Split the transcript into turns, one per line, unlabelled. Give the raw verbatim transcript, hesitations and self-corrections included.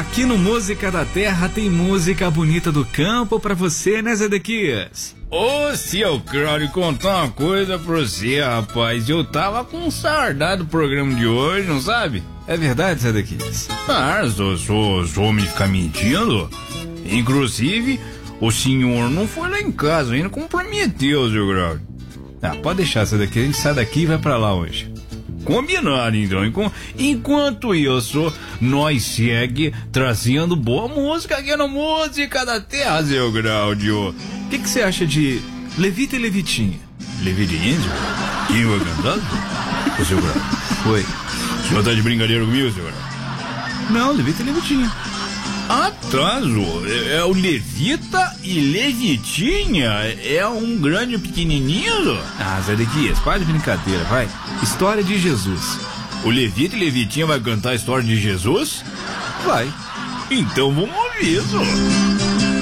Aqui no Música da Terra tem música bonita do campo pra você, né, Zedequias?
Ô, seu Claudio, contar uma coisa pra você, rapaz. Eu tava com saudade do programa de hoje, não sabe?
É verdade, Zedequias?
Ah, só, só, só me ficar mentindo. Inclusive, o senhor não foi lá em casa ainda, como prometeu, seu Claudio.
Ah, pode deixar, Zedequias. A gente sai daqui e vai pra lá hoje.
Combinado, então. Enquanto isso, nós segue trazendo boa música aqui no Música da Terra, seu Claudio.
O que você acha de Levita e Levitinha?
Levitinha? Quem vai cantar? O seu Claudio.
Foi.
O senhor tá de brincadeira comigo, senhor?
Não, Levita e Levitinha.
Atraso, é, é o Levita e Levitinha, é um grande pequenininho.
Ah, Zedequias, para de brincadeira, vai. História de Jesus.
O Levita e Levitinha vai cantar a história de Jesus?
Vai.
Então vamos ouvir isso.